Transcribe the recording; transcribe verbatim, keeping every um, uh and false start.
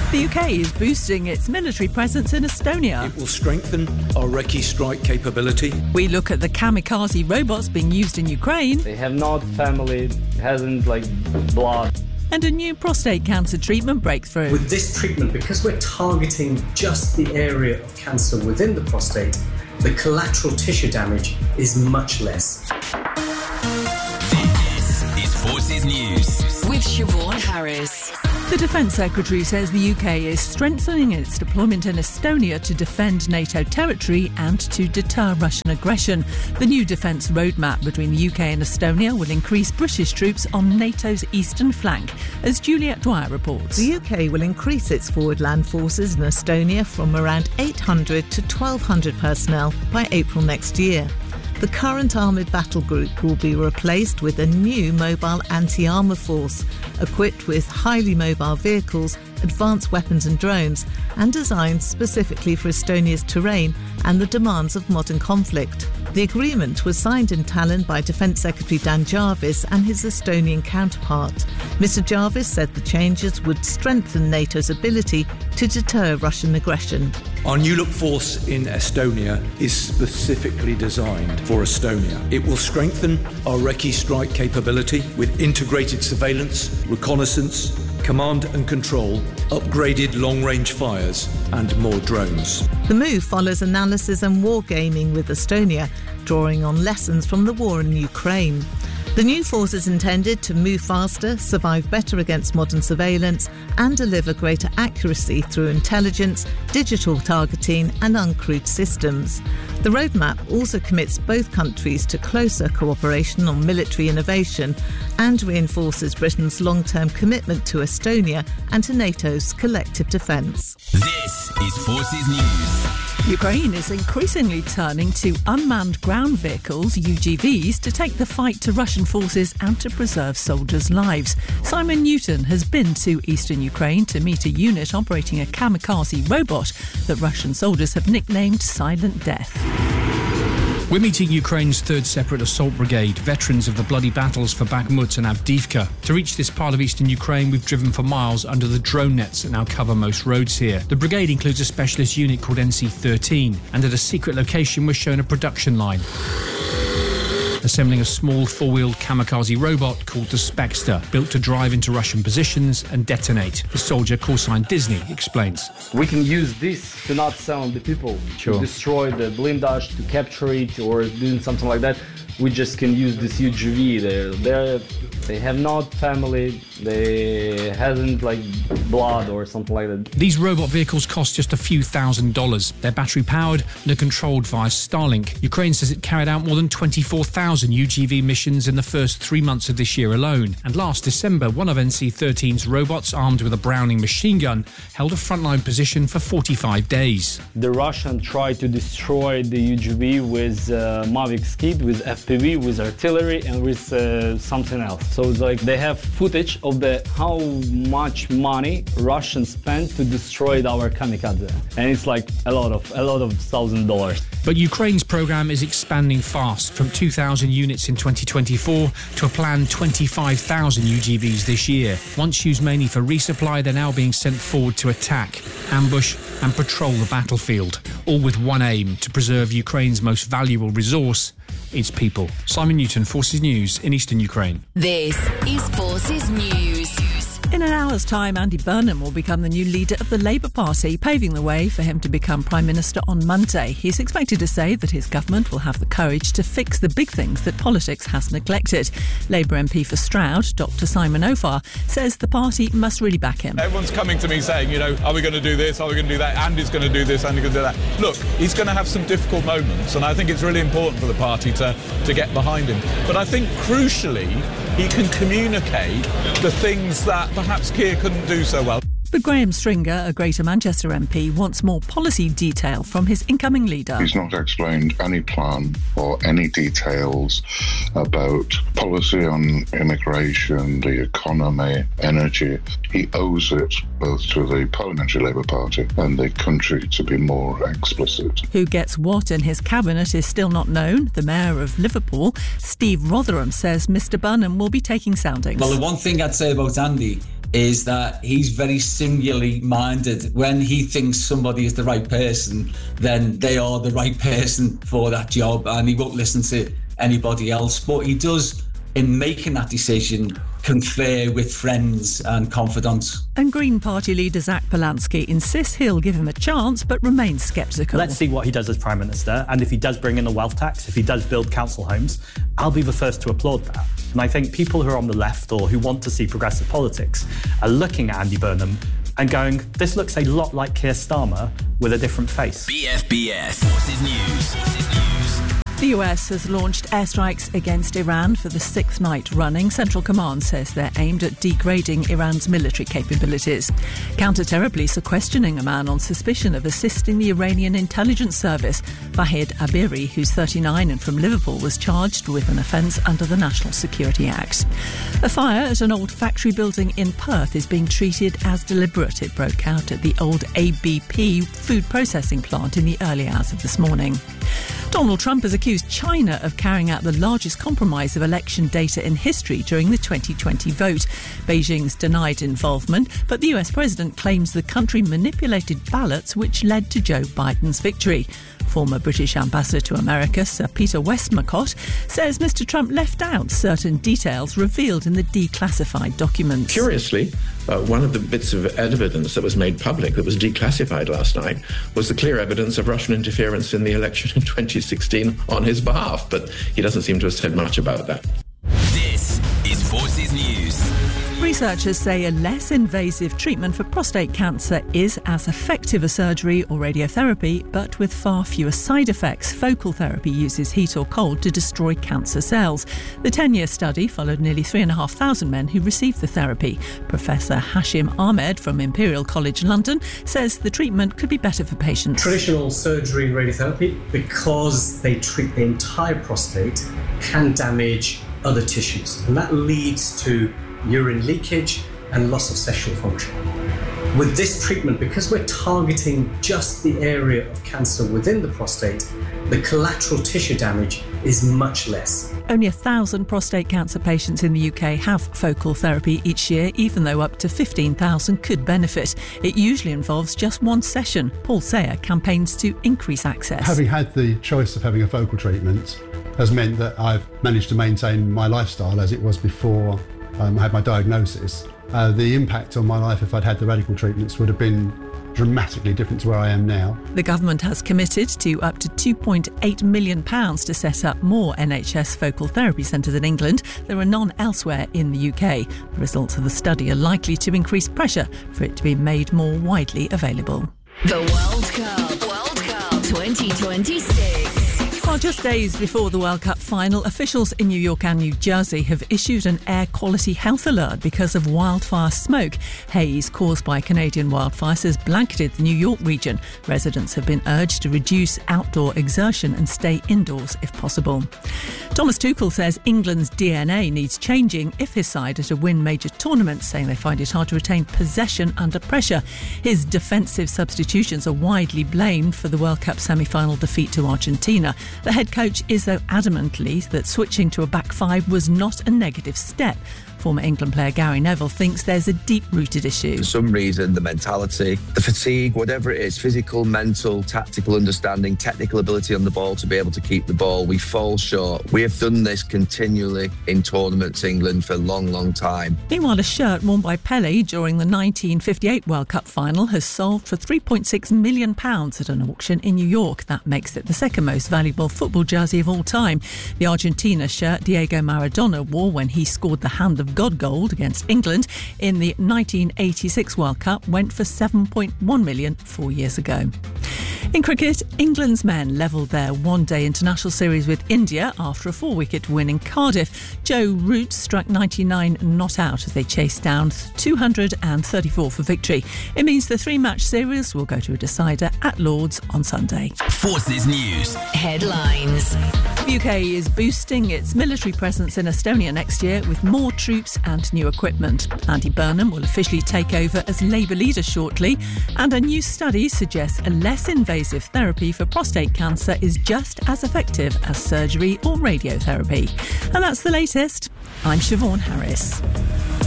The U K is boosting its military presence in Estonia. It will strengthen our Recce strike capability. We look at the kamikaze robots being used in Ukraine. They have not family, hasn't like blood. And a new prostate cancer treatment breakthrough. With this treatment, because we're targeting just the area of cancer within the prostate, the collateral tissue damage is much less. This is Forces News with Siobhan Harris. The Defence Secretary says the U K is strengthening its deployment in Estonia to defend NATO territory and to deter Russian aggression. The new defence roadmap between the U K and Estonia will increase British troops on NATO's eastern flank, as Juliet Dwyer reports. The U K will increase its forward land forces in Estonia from around eight hundred to twelve hundred personnel by April next year. The current armoured battle group will be replaced with a new mobile anti-armour force, equipped with highly mobile vehicles, advanced weapons and drones, and designed specifically for Estonia's terrain and the demands of modern conflict. The agreement was signed in Tallinn by Defence Secretary Dan Jarvis and his Estonian counterpart. Mister Jarvis said the changes would strengthen NATO's ability to deter Russian aggression. Our new look force in Estonia is specifically designed for Estonia. It will strengthen our Recce strike capability with integrated surveillance, reconnaissance, command and control, upgraded long-range fires and more drones. The move follows analysis and wargaming with Estonia, drawing on lessons from the war in Ukraine. The new force is intended to move faster, survive better against modern surveillance and deliver greater accuracy through intelligence, digital targeting and uncrewed systems. The roadmap also commits both countries to closer cooperation on military innovation and reinforces Britain's long-term commitment to Estonia and to NATO's collective defence. This is Forces News. Ukraine is increasingly turning to unmanned ground vehicles, U G Vs, to take the fight to Russian forces and to preserve soldiers' lives. Simon Newton has been to eastern Ukraine to meet a unit operating a kamikaze robot that Russian soldiers have nicknamed Silent Death. We're meeting Ukraine's third Separate Assault Brigade, veterans of the bloody battles for Bakhmut and Avdiivka. To reach this part of eastern Ukraine, we've driven for miles under the drone nets that now cover most roads here. The brigade includes a specialist unit called N C thirteen, and at a secret location we're shown a production line assembling a small four-wheeled kamikaze robot called the Spexter, built to drive into Russian positions and detonate. The soldier, call sign Disney, explains. We can use this to not sound the people, Sure. to destroy the blindage, to capture it or doing something like that. We just can use this U G V. They're, they're, they have not family, they hasn't like blood or something like that. These robot vehicles cost just a few thousand dollars. They're battery powered and are controlled via Starlink. Ukraine says it carried out more than twenty-four thousand U G V missions in the first three months of this year alone. And last December, one of N C thirteen's robots, armed with a Browning machine gun, held a frontline position for forty-five days. The Russians tried to destroy the U G V with uh, Mavic Skid, with F P V, with artillery and with uh, something else. So it's like they have footage of the how much money Russians spent to destroy our kamikaze, and it's like a lot of a lot of thousand dollars. But Ukraine's programme is expanding fast, from two thousand units in twenty twenty-four to a planned twenty-five thousand U G Vs this year. Once used mainly for resupply, they're now being sent forward to attack, ambush and patrol the battlefield, all with one aim: to preserve Ukraine's most valuable resource, its people. Simon Newton, Forces News in eastern Ukraine. This is Forces News. In an hour's time, Andy Burnham will become the new leader of the Labour Party, paving the way for him to become Prime Minister on Monday. He's expected to say that his government will have the courage to fix the big things that politics has neglected. Labour M P for Stroud, Doctor Simon O'Farr, says the party must really back him. Everyone's coming to me saying, you know, are we going to do this, are we going to do that, Andy's going to do this, Andy's going to do that. Look, he's going to have some difficult moments, and I think it's really important for the party to, to get behind him. But I think, crucially, he can communicate the things that perhaps Keir couldn't do so well. But Graham Stringer, a Greater Manchester M P, wants more policy detail from his incoming leader. He's not explained any plan or any details about policy on immigration, the economy, energy. He owes it both to the Parliamentary Labour Party and the country to be more explicit. Who gets what in his cabinet is still not known. The Mayor of Liverpool, Steve Rotherham, says Mr Burnham will be taking soundings. Well, the one thing I'd say about Andy is that he's very singularly minded. When he thinks somebody is the right person, then they are the right person for that job, and he won't listen to anybody else. But he does, in making that decision, confer with friends and confidants. And Green Party leader Zach Polanski insists he'll give him a chance, but remains sceptical. Let's see what he does as Prime Minister, and if he does bring in a wealth tax, if he does build council homes, I'll be the first to applaud that. And I think people who are on the left or who want to see progressive politics are looking at Andy Burnham and going, this looks a lot like Keir Starmer with a different face. B F B S. What's his news? What's his news? The U S has launched airstrikes against Iran for the sixth night running. Central Command says they're aimed at degrading Iran's military capabilities. Counter-terror police are questioning a man on suspicion of assisting the Iranian intelligence service. Vahid Abiri, who's thirty-nine and from Liverpool, was charged with an offence under the National Security Act. A fire at an old factory building in Perth is being treated as deliberate. It broke out at the old A B P food processing plant in the early hours of this morning. Donald Trump has accused China of carrying out the largest compromise of election data in history during the twenty twenty vote. Beijing's denied involvement, but the U S president claims the country manipulated ballots which led to Joe Biden's victory. Former British ambassador to America, Sir Peter Westmacott, says Mr Trump left out certain details revealed in the declassified documents. Curiously, uh, one of the bits of evidence that was made public that was declassified last night was the clear evidence of Russian interference in the election in twenty sixteen on his behalf, but he doesn't seem to have said much about that. This is Forces News. Researchers say a less invasive treatment for prostate cancer is as effective as surgery or radiotherapy, but with far fewer side effects. Focal therapy uses heat or cold to destroy cancer cells. The ten-year study followed nearly three thousand five hundred men who received the therapy. Professor Hashim Ahmed from Imperial College London says the treatment could be better for patients. Traditional surgery and radiotherapy, because they treat the entire prostate, can damage other tissues, and that leads to urine leakage and loss of sexual function. With this treatment, because we're targeting just the area of cancer within the prostate, the collateral tissue damage is much less. Only a thousand prostate cancer patients in the U K have focal therapy each year, even though up to fifteen thousand could benefit. It usually involves just one session. Paul Sayer campaigns to increase access. Having had the choice of having a focal treatment has meant that I've managed to maintain my lifestyle as it was before um, I had my diagnosis. Uh, the impact on my life if I'd had the radical treatments would have been dramatically different to where I am now. The government has committed to up to two point eight million pounds to set up more N H S focal therapy centres in England. There are none elsewhere in the U K. The results of the study are likely to increase pressure for it to be made more widely available. The World Cup. World Cup twenty twenty-six. Well, just days before the World Cup final, officials in New York and New Jersey have issued an air quality health alert because of wildfire smoke. Haze caused by Canadian wildfires has blanketed the New York region. Residents have been urged to reduce outdoor exertion and stay indoors if possible. Thomas Tuchel says England's D N A needs changing if his side are to win major tournaments, saying they find it hard to retain possession under pressure. His defensive substitutions are widely blamed for the World Cup semi-final defeat to Argentina. The head coach is, though, adamantly that switching to a back five was not a negative step. Former England player Gary Neville thinks there's a deep-rooted issue. For some reason, the mentality, the fatigue, whatever it is, physical, mental, tactical understanding, technical ability on the ball to be able to keep the ball, we fall short. We have done this continually in tournaments, England, for a long, long time. Meanwhile, a shirt worn by Pelé during the nineteen fifty-eight World Cup final has sold for three point six million pounds at an auction in New York. That makes it the second most valuable football jersey of all time. The Argentina shirt Diego Maradona wore when he scored the Hand of God gold against England in the nineteen eighty-six World Cup went for seven point one million four years ago. In cricket, England's men levelled their one-day international series with India after a four-wicket win in Cardiff. Joe Root struck ninety-nine not out as they chased down two hundred thirty-four for victory. It means the three-match series will go to a decider at Lord's on Sunday. Forces News headlines. The U K is boosting its military presence in Estonia next year with more troops and new equipment. Andy Burnham will officially take over as Labour leader shortly, and a new study suggests a less invasive therapy for prostate cancer is just as effective as surgery or radiotherapy. And that's the latest. I'm Siobhan Harris.